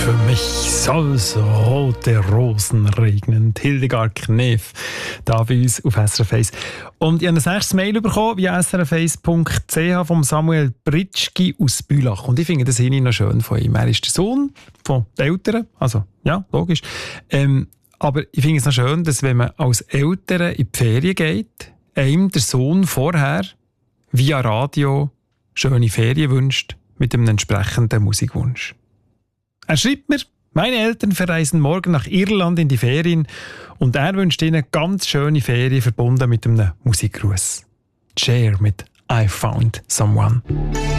Für mich soll's rote Rosen regnen. Hildegard Knef, da bei uns auf SRF 1. Und ich habe ein nächstes Mail bekommen via srf1.ch vom Samuel Britschki aus Bülach. Und ich finde das irgendwie noch schön von ihm. Er ist der Sohn von den Eltern, also ja, logisch. Aber ich finde es noch schön, dass wenn man als Eltern in die Ferien geht, einem der Sohn vorher via Radio schöne Ferien wünscht mit einem entsprechenden Musikwunsch. Er schreibt mir, meine Eltern verreisen morgen nach Irland in die Ferien und er wünscht ihnen ganz schöne Ferien verbunden mit einem Musikgruß. Cher mit I Found Someone.